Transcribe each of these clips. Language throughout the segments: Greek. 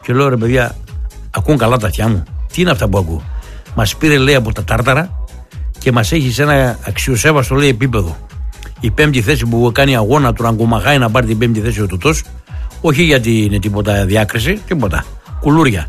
Και λέω ρε παιδιά, ακούν καλά τα αυτιά μου. Τι είναι αυτά που ακούω? Μας πήρε λέει από τα Τάρταρα και μας έχει σε ένα αξιοσέβαστο λέει επίπεδο. Η πέμπτη θέση που κάνει αγώνα του Ραγκομαχάη να πάρει την πέμπτη θέση ο Τουτός. Όχι γιατί είναι τίποτα διάκριση, τίποτα. Κουλούρια.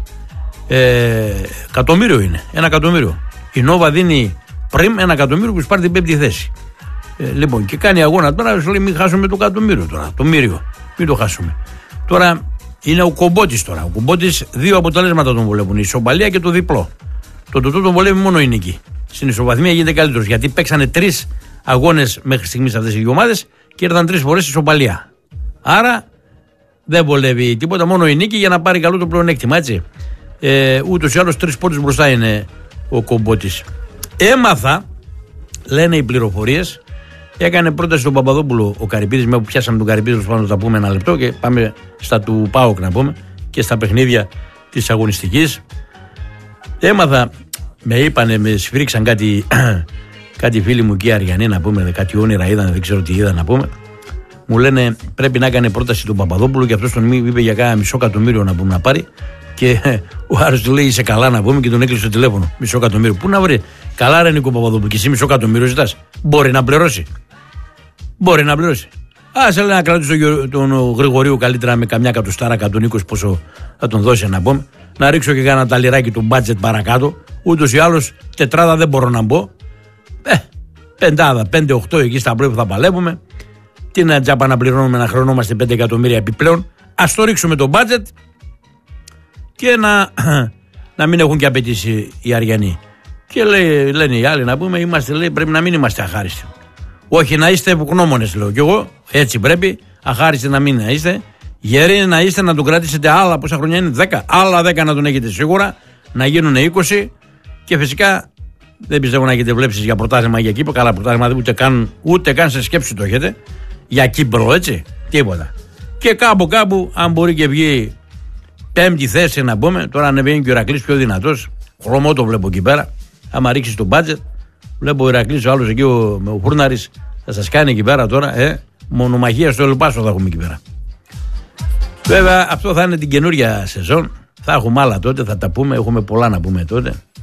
Εκατομμύριο είναι. 1 εκατομμύριο. Η Νόβα δίνει πριν 1 εκατομμύριο που σου πάρει την πέμπτη θέση. Λοιπόν, και κάνει αγώνα τώρα, σου λέει μην χάσουμε το εκατομμύριο τώρα. Το μύριο. Μην το χάσουμε. Τώρα είναι ο Κομπότης τώρα. Ο Κομπότης 2 αποτελέσματα τον βολεύουν. Η ισοπαλία και το διπλό. Το Τουτό τον βολεύει μόνο η νίκη. Στην ισοβαθμία γίνεται καλύτερος. Γιατί παίξανε 3 αγώνες μέχρι στιγμής αυτές οι δύο ομάδες και ήρθαν 3 φορές ισοπαλία. Άρα δεν βολεύει τίποτα, μόνο η νίκη για να πάρει καλό το πλεονέκτημα, έτσι. Ούτως ή άλλως 3 πόντους μπροστά είναι ο Κομπότης. Έμαθα, λένε οι πληροφορίες, έκανε πρόταση στον Παπαδόπουλο ο Καρυπίδης, με που πιάσαμε τον Καρυπίδη, πάνω να τα πούμε ένα λεπτό και πάμε στα του ΠΑΟΚ να πούμε και στα παιχνίδια της αγωνιστικής. Έμαθα, με είπανε, με σφυρίξαν κάτι φίλοι μου εκεί Αριανοί να πούμε, κάτι όνειρα είδαν, δεν ξέρω τι είδαν να πούμε. Μου λένε πρέπει να έκανε πρόταση τον Παπαδόπουλο και αυτός τον είπε για κάνα μισό εκατομμύριο να πούμε να πάρει. Και ο Άρης του λέει είσαι καλά να πούμε και τον έκλεισε το τηλέφωνο. Μισό εκατομμύριο. Πού να βρει? Καλά, ρε Νίκο Παπαδόπουλο, και εσύ μισό εκατομμύριο ζητάς? Μπορεί να πληρώσει. Μπορεί να πληρώσει. Άσε λέει να κρατήσω τον Γρηγορίου καλύτερα με καμιά κατοστάρα, 120 πόσο θα τον δώσει να πούμε. Να ρίξω και κάνα ταλιράκι του μπάτζετ παρακάτω. Ούτως ή άλλως τετράδα δεν μπορώ να μπω. Πεντάδα, 5-8 εκεί στα πρωί που θα παλεύουμε. Τι να τζάπα να πληρώνουμε, να χρεωνόμαστε 5 εκατομμύρια επιπλέον. Ας το ρίξουμε το μπάτζετ και να μην έχουν και απαιτήσει οι Αριανοί. Και λένε οι άλλοι να πούμε, πρέπει να μην είμαστε αχάριστοι. Όχι να είστε ευγνώμονες, λέω κι εγώ. Έτσι πρέπει. Αχάριστοι να μην είστε. Γεροί να είστε, να τον κρατήσετε άλλα πόσα χρόνια είναι, 10. Άλλα 10 να τον έχετε σίγουρα. Να γίνουν 20. Και φυσικά δεν πιστεύω να έχετε βλέψεις για πρωτάθλημα για Κύπρο. Καλά, πρωτάθλημα ούτε καν σε σκέψη το έχετε. Για Κύπρο, έτσι. Τίποτα. Και κάπου, αν μπορεί και βγει 5η θέση να πούμε, τώρα ανεβαίνει και ο Ηρακλής πιο δυνατός. Χρωμό το βλέπω εκεί πέρα. Άμα ρίξει το μπάτζετ, βλέπω ο Ηρακλής ο άλλος εκεί, ο Φούρναρης, θα σας κάνει εκεί πέρα τώρα. Μονομαχία στο Ελπάσο θα έχουμε εκεί πέρα. Βέβαια, αυτό θα είναι την καινούρια σεζόν. Θα έχουμε άλλα τότε, θα τα πούμε. Έχουμε πολλά να πούμε τότε.